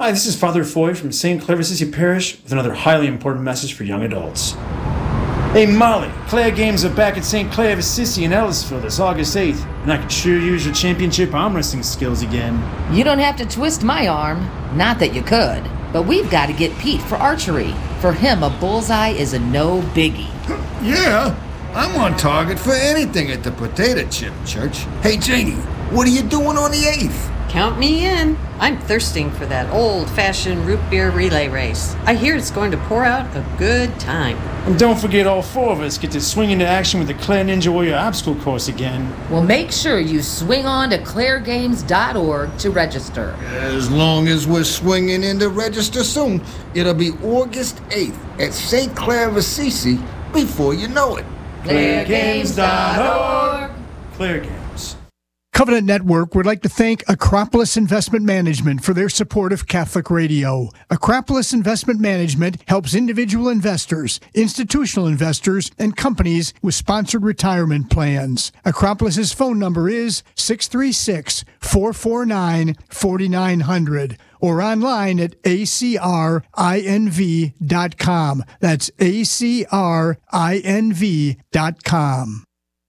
Hi, this is Father Foy from St. Clair of Assisi Parish with another highly important message for young adults. Hey Molly, Claire games are back at St. Clair of Assisi in Ellisville this August 8th, and I could sure use your championship arm wrestling skills again. You don't have to twist my arm. Not that you could. But we've got to get Pete for archery. For him, a bullseye is a no biggie. Yeah, I'm on target for anything at the Potato Chip Church. Hey Janie, what are you doing on the 8th? Count me in. I'm thirsting for that old-fashioned root beer relay race. I hear it's going to pour out a good time. And don't forget all four of us get to swing into action with the Claire Ninja Warrior obstacle course again. Well, make sure you swing on to clairegames.org to register. As long as we're swinging in to register soon, it'll be August 8th at St. Clair of Assisi before you know it. clairegames.org. Claire Games. Covenant Network would like to thank Acropolis Investment Management for their support of Catholic Radio. Acropolis Investment Management helps individual investors, institutional investors, and companies with sponsored retirement plans. Acropolis's phone number is 636-449-4900 or online at acrinv.com. That's acrinv.com.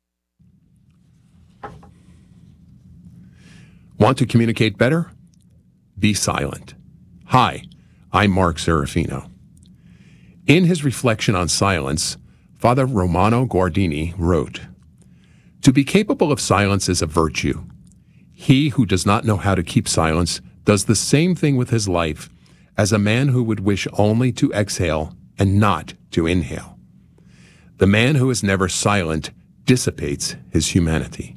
Want to communicate better? Be silent. Hi, I'm Mark Serafino. In his reflection on silence, Father Romano Guardini wrote, "To be capable of silence is a virtue. He who does not know how to keep silence does the same thing with his life as a man who would wish only to exhale and not to inhale. The man who is never silent dissipates his humanity."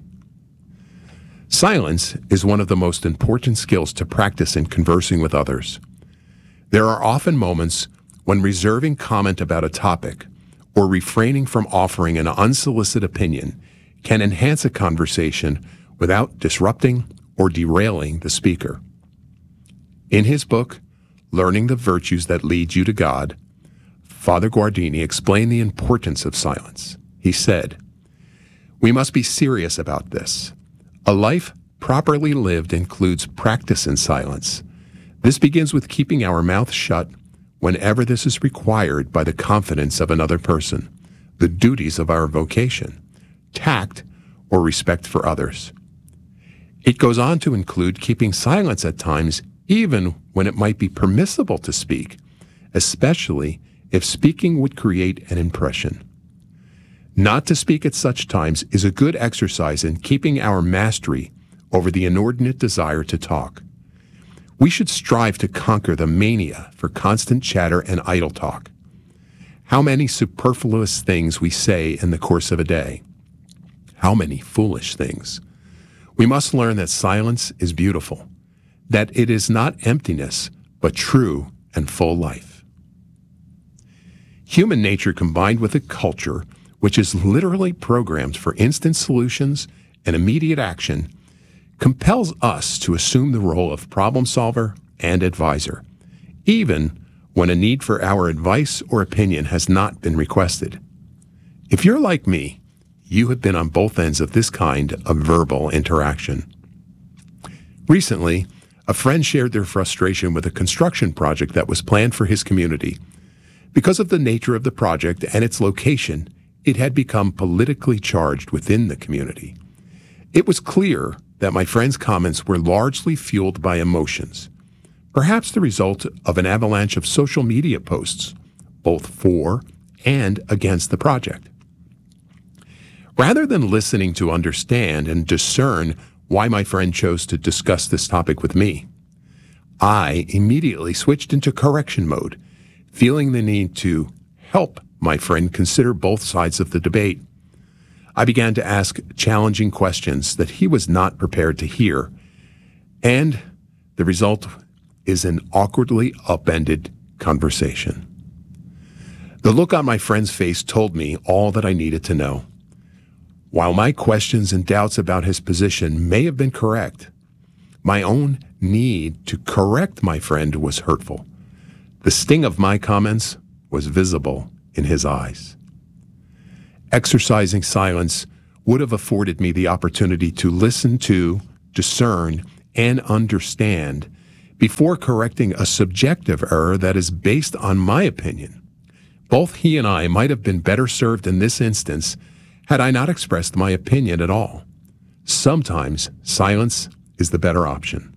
Silence is one of the most important skills to practice in conversing with others. There are often moments when reserving comment about a topic or refraining from offering an unsolicited opinion can enhance a conversation without disrupting or derailing the speaker. In his book, Learning the Virtues That Lead You to God, Father Guardini explained the importance of silence. He said, "We must be serious about this. A life properly lived includes practice in silence. This begins with keeping our mouth shut whenever this is required by the confidence of another person, the duties of our vocation, tact, or respect for others. It goes on to include keeping silence at times even when it might be permissible to speak, especially if speaking would create an impression. Not to speak at such times is a good exercise in keeping our mastery over the inordinate desire to talk. We should strive to conquer the mania for constant chatter and idle talk. How many superfluous things we say in the course of a day. How many foolish things. We must learn that silence is beautiful, that it is not emptiness, but true and full life. Human nature combined with a culture which is literally programmed for instant solutions and immediate action, compels us to assume the role of problem solver and advisor, even when a need for our advice or opinion has not been requested. If you're like me, you have been on both ends of this kind of verbal interaction. Recently, a friend shared their frustration with a construction project that was planned for his community. Because of the nature of the project and its location, it had become politically charged within the community. It was clear that my friend's comments were largely fueled by emotions, perhaps the result of an avalanche of social media posts, both for and against the project. Rather than listening to understand and discern why my friend chose to discuss this topic with me, I immediately switched into correction mode, feeling the need to help my friend consider both sides of the debate. I began to ask challenging questions that he was not prepared to hear, and the result is an awkwardly upended conversation. The look on my friend's face told me all that I needed to know. While my questions and doubts about his position may have been correct, my own need to correct my friend was hurtful. The sting of my comments was visible in his eyes. Exercising silence would have afforded me the opportunity to listen to, discern, and understand before correcting a subjective error that is based on my opinion. Both he and I might have been better served in this instance had I not expressed my opinion at all. Sometimes silence is the better option.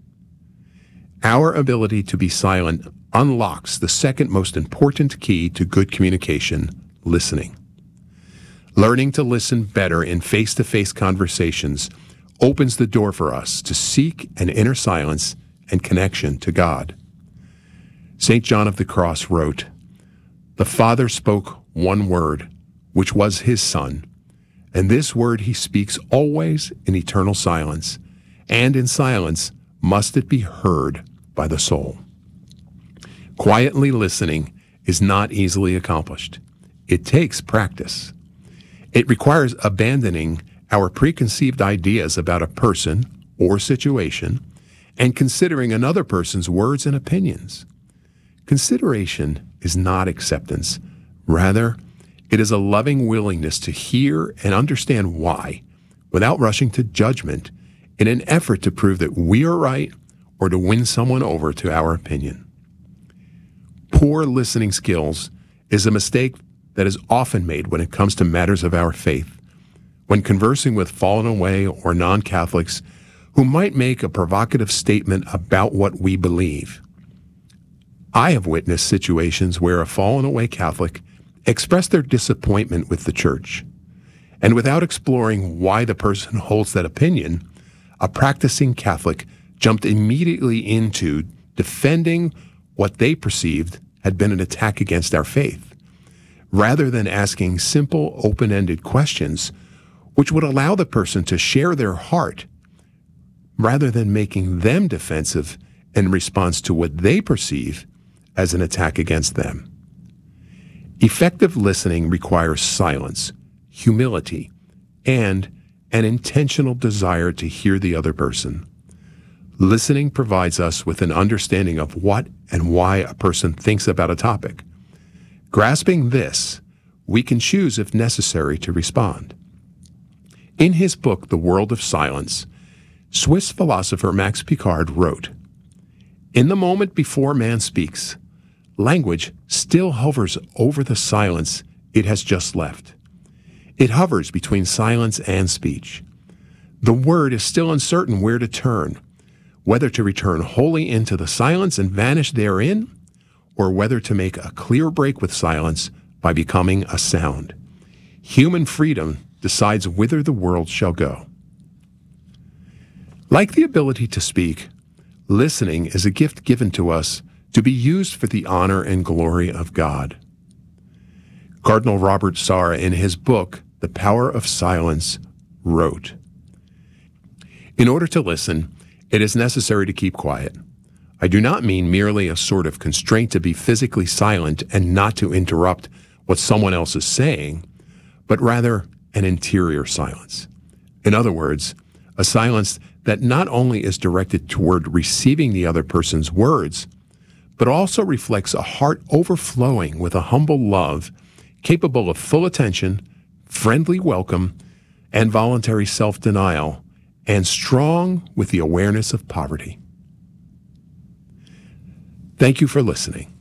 Our ability to be silent unlocks the second most important key to good communication, listening. Learning to listen better in face-to-face conversations opens the door for us to seek an inner silence and connection to God. St. John of the Cross wrote, "The Father spoke one word, which was his Son, and this word he speaks always in eternal silence, and in silence must it be heard by the soul." Quietly listening is not easily accomplished. It takes practice. It requires abandoning our preconceived ideas about a person or situation and considering another person's words and opinions. Consideration is not acceptance. Rather, it is a loving willingness to hear and understand why, without rushing to judgment, in an effort to prove that we are right or to win someone over to our opinion. Poor listening skills is a mistake that is often made when it comes to matters of our faith. When conversing with fallen away or non-Catholics who might make a provocative statement about what we believe. I have witnessed situations where a fallen away Catholic expressed their disappointment with the Church, and without exploring why the person holds that opinion, a practicing Catholic jumped immediately into defending what they perceived had been an attack against our faith, rather than asking simple, open-ended questions which would allow the person to share their heart, rather than making them defensive in response to what they perceive as an attack against them. Effective listening requires silence, humility, and an intentional desire to hear the other person. Listening provides us with an understanding of what and why a person thinks about a topic. Grasping this, we can choose, if necessary, to respond. In his book, The World of Silence, Swiss philosopher Max Picard wrote, "In the moment before man speaks, language still hovers over the silence it has just left. It hovers between silence and speech. The word is still uncertain where to turn, whether to return wholly into the silence and vanish therein, or whether to make a clear break with silence by becoming a sound. Human freedom decides whither the world shall go." Like the ability to speak, listening is a gift given to us to be used for the honor and glory of God. Cardinal Robert Sarra, in his book, The Power of Silence, wrote, "In order to listen, it is necessary to keep quiet. I do not mean merely a sort of constraint to be physically silent and not to interrupt what someone else is saying, but rather an interior silence. In other words, a silence that not only is directed toward receiving the other person's words, but also reflects a heart overflowing with a humble love, capable of full attention, friendly welcome, and voluntary self-denial, and strong with the awareness of poverty." Thank you for listening.